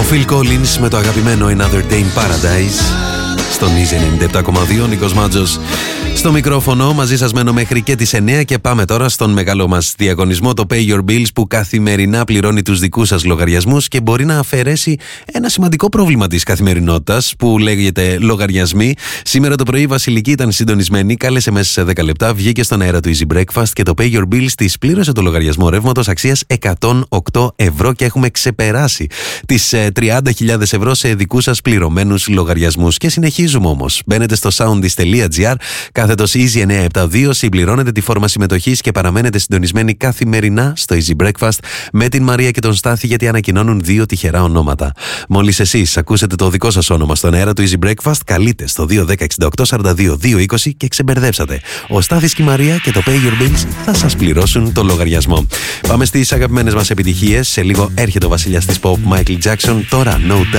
Phil Collins με το αγαπημένο Another Day in Paradise στον Easy 97,2. Νίκος Μάτζος στο μικρόφωνο, μαζί σας μένω μέχρι και τις 9 και πάμε τώρα στον μεγάλο μας διαγωνισμό, το Pay Your Bills, που καθημερινά πληρώνει τους δικούς σας λογαριασμούς και μπορεί να αφαιρέσει ένα σημαντικό πρόβλημα της καθημερινότητας που λέγεται λογαριασμοί. Σήμερα το πρωί η Βασιλική ήταν συντονισμένη, κάλεσε μέσα σε 10 λεπτά, βγήκε στον αέρα του Easy Breakfast και το Pay Your Bills της πλήρωσε το λογαριασμό ρεύματος αξίας 108 ευρώ και έχουμε ξεπεράσει τις 30.000 ευρώ σε δικούς σας πληρωμένους λογαριασμούς. Και συνεχίζουμε όμως. Μπαίνετε στο soundis.gr, κάθετος Easy 972, συμπληρώνετε τη φόρμα συμμετοχής και παραμένετε συντονισμένοι καθημερινά στο Easy Breakfast με την Μαρία και τον Στάθη, γιατί ανακοινώνουν 2 τυχερά ονόματα. Μόλις εσείς ακούσετε το δικό σας όνομα στον αέρα του Easy Breakfast, καλείτε στο 210-68-42-220 και ξεμπερδέψατε. Ο Στάθης και η Μαρία και το Pay Your Bills θα σας πληρώσουν το λογαριασμό. Πάμε στις αγαπημένες μας επιτυχίες. Σε λίγο έρχεται ο βασιλιάς της Pop, Michael Jackson. Τώρα No Doubt.